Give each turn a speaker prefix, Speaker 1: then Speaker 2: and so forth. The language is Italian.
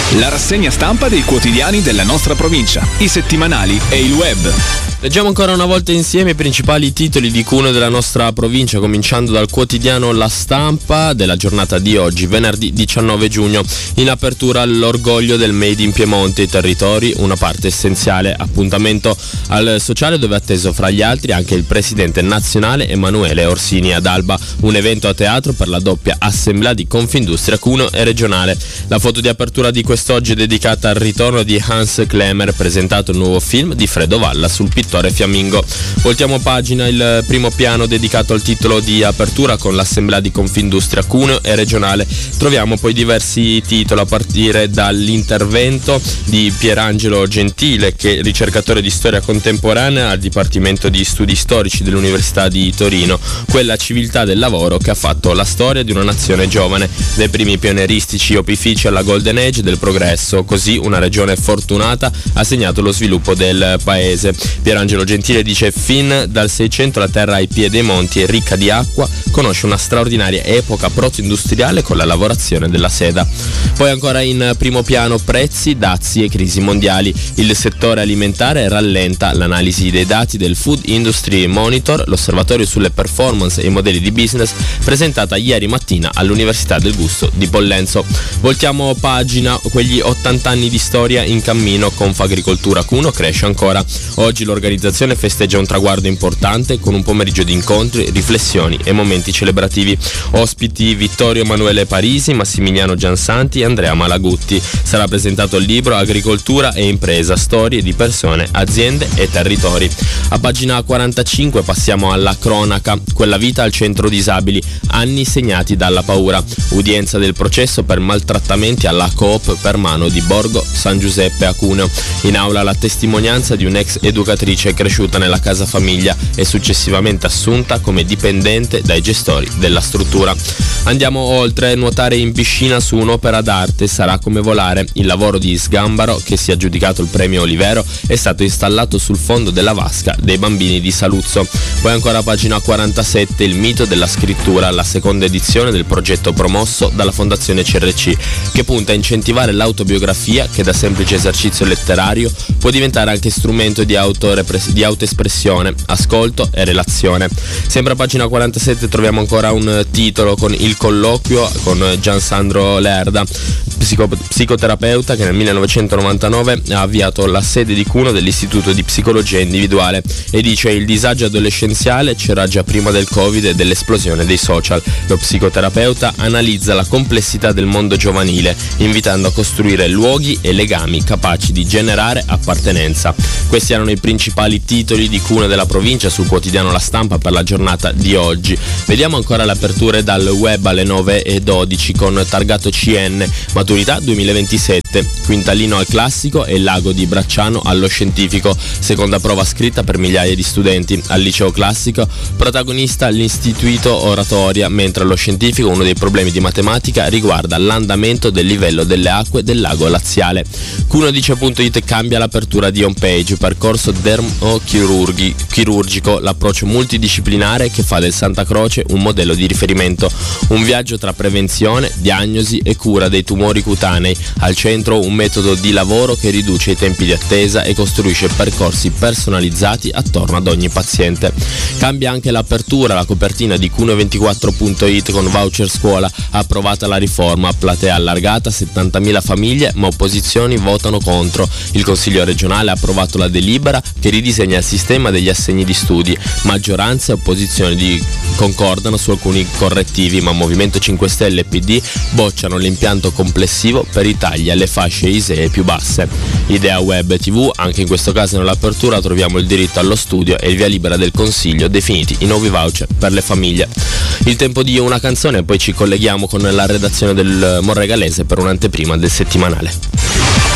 Speaker 1: La rassegna stampa dei quotidiani della nostra provincia, i settimanali e il web.
Speaker 2: Leggiamo ancora una volta insieme i principali titoli di cuneo della nostra provincia, cominciando dal quotidiano La Stampa della giornata di oggi, venerdì 19 giugno. In apertura l'orgoglio del Made in Piemonte, i territori, una parte essenziale. Appuntamento al sociale dove è atteso fra gli altri anche il presidente nazionale Emanuele Orsini ad Alba. Un evento a teatro per la doppia assemblea di Confindustria Cuneo e regionale. La foto di apertura di quest'oggi è dedicata al ritorno di Hans Klemmer, presentato il nuovo film di Fredo Valla sul pittore fiammingo. Voltiamo pagina, il primo piano dedicato al titolo di apertura con l'assemblea di Confindustria Cuneo e regionale. Troviamo poi diversi titoli a partire dall'intervento di Pierangelo Gentile, che è ricercatore di storia contemporanea al Dipartimento di Studi Storici dell'Università di Torino, quella civiltà del lavoro che ha fatto la storia di una nazione giovane, dai primi pionieristici opifici alla Golden Age del progresso. Così una regione fortunata ha segnato lo sviluppo del paese. Pierangelo Gentile dice: fin dal 600 la terra ai piedi dei monti è ricca di acqua, conosce una straordinaria epoca proto-industriale con la lavorazione della seda. Poi ancora in primo piano prezzi, dazi e crisi mondiali. Il settore alimentare rallenta. L'analisi dei dati del Food Industry Monitor, l'osservatorio sulle performance e i modelli di business, presentata ieri mattina all'Università del Gusto di Pollenzo. Voltiamo pagina, quegli 80 anni di storia in cammino. Confagricoltura Cuneo cresce ancora. Oggi l'organizzazione festeggia un traguardo importante con un pomeriggio di incontri, riflessioni e momenti celebrativi. Ospiti Vittorio Emanuele Parisi, Massimiliano Giansanti e Andrea Malagutti. Sarà presentato il libro Agricoltura e impresa, storie di persone, aziende e territori. A pagina 45 passiamo alla cronaca, quella vita al centro disabili, anni segnati dalla paura. Udienza del processo per maltrattamenti alla Coop per mano di Borgo San Giuseppe a Cuneo. In aula la testimonianza di un'ex educatrice cresciuta nella casa famiglia e successivamente assunta come dipendente dai gestori della struttura. Andiamo oltre, nuotare in piscina su un'opera d'arte sarà come volare. Il lavoro di Sgambaro, che si è aggiudicato il premio Olivero, è stato installato sul fondo della vasca dei bambini di Saluzzo. Poi ancora a pagina 47 il mito della scrittura, la seconda edizione del progetto promosso dalla Fondazione CRC, che punta a incentivare l'autobiografia che da semplice esercizio letterario può diventare anche strumento di autoespressione, ascolto e relazione. Sempre a pagina 47 troviamo ancora un titolo con il colloquio con Giansandro Lerda, psicoterapeuta che nel 1999 ha avviato la sede di Cuneo dell'Istituto di Psicologia Individuale, e dice: il disagio adolescenziale c'era già prima del Covid e dell'esplosione dei social. Lo psicoterapeuta analizza la complessità del mondo giovanile, invitando a costruire luoghi e legami capaci di generare appartenenza. Questi erano i principali titoli di Cuneo della provincia sul quotidiano La Stampa per la giornata di oggi. Vediamo ancora le aperture dal web alle 9:12 con targato CN, maturità 2027, quintalino al classico e Lago di Bracciano allo scientifico, seconda prova scritta per migliaia di studenti. Al liceo classico protagonista l'istituito oratoria, mentre allo scientifico uno dei problemi di matematica riguarda l'andamento del livello delle acque del lago laziale. Cuneo10.it cambia l'apertura di homepage, percorso dermochirurgico, l'approccio multidisciplinare che fa del Santa Croce un modello di riferimento, un viaggio tra prevenzione, diagnosi e cura dei tumori cutanei, al centro un metodo di lavoro che riduce i tempi di attesa e costruisce percorsi personalizzati attorno ad ogni paziente. Cambia anche l'apertura, la copertina di Cuneo24.it con voucher scuola, approvata la riforma, platea allargata, 70.000 famiglie ma opposizioni votano contro. Il Consiglio regionale ha approvato la delibera che ridisegna il sistema degli assegni di studi, maggioranza e opposizioni concordano su alcuni correttivi, ma Movimento 5 Stelle e PD bocciano l'impianto complessivo per i tagli alle fasce ISEE più basse. Idea Web TV, anche in questo caso nell'apertura troviamo il diritto allo studio e il via libera del Consiglio, definiti i nuovi voucher per le famiglie. Il tempo di una canzone e poi ci colleghiamo con la redazione del Monregalese per un'anteprima del settimanale.